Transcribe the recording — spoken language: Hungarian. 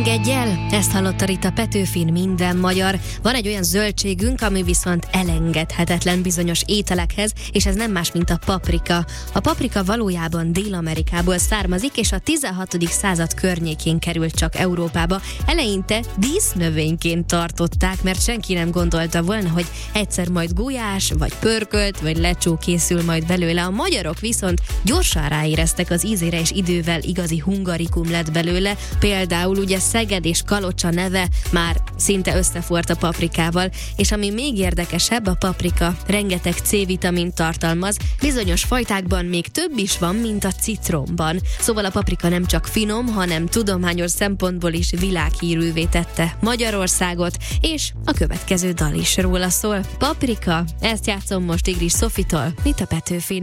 Engedj el! Ezt hallotta Rita Petőfin, minden magyar. Van egy olyan zöldségünk, ami viszont elengedhetetlen bizonyos ételekhez, és ez nem más, mint a paprika. A paprika valójában Dél-Amerikából származik, és a 16. század környékén került csak Európába. Eleinte dísznövényként tartották, mert senki nem gondolta volna, hogy egyszer majd gulyás, vagy pörkölt, vagy lecsó készül majd belőle. A magyarok viszont gyorsan ráéreztek az ízére, és idővel igazi hungarikum lett belőle. Például ugye Szeged és Kalocsa neve már szinte összeforrt a paprikával, és ami még érdekesebb, a paprika rengeteg C-vitamin tartalmaz, bizonyos fajtákban még több is van, mint a citromban. Szóval a paprika nem csak finom, hanem tudományos szempontból is világhírűvé tette Magyarországot, és a következő dal is róla szól. Paprika, ezt játszom most Igris Szofitól, Rita Petőfin.